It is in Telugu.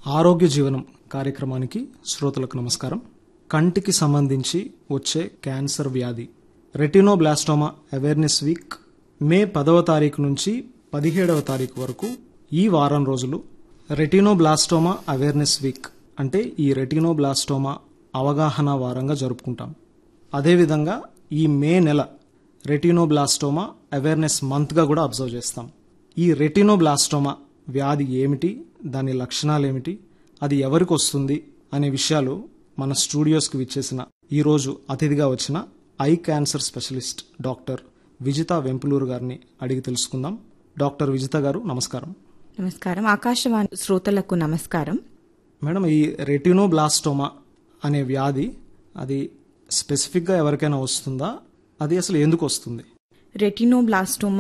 ఆరోగ్య జీవనం కార్యక్రమానికి శ్రోతలకు నమస్కారం. కంటికి సంబంధించి వచ్చే క్యాన్సర్ వ్యాధి రెటినోబ్లాస్టోమా అవేర్నెస్ వీక్ మే 10వ తారీఖు నుంచి 17వ తారీఖు వరకు ఈ వారం రోజులు రెటినోబ్లాస్టోమా అవేర్నెస్ వీక్ అంటే ఈ రెటినోబ్లాస్టోమా అవగాహన వారంగా జరుపుకుంటాం. అదేవిధంగా ఈ మే నెల రెటినోబ్లాస్టోమా అవేర్నెస్ మంత్గా కూడా అబ్జర్వ్ చేస్తాం. ఈ రెటినోబ్లాస్టోమా వ్యాధి ఏమిటి, దాని లక్షణాలు ఏమిటి, అది ఎవరికి వస్తుంది అనే విషయాలు మన స్టూడియోస్కి విచ్చేసిన ఈరోజు అతిథిగా వచ్చిన eye cancer specialist doctor Vijitha Vempuluru గారిని అడిగి తెలుసుకుందాం. డాక్టర్ విజిత గారు నమస్కారం. నమస్కారం. ఆకాశవాణి శ్రోతలకు నమస్కారం. మేడం, ఈ రెటినోబ్లాస్టోమా అనే వ్యాధి అది స్పెసిఫిక్గా ఎవరికైనా వస్తుందా, అది అసలు ఎందుకు వస్తుంది? రెటినోబ్లాస్టోమా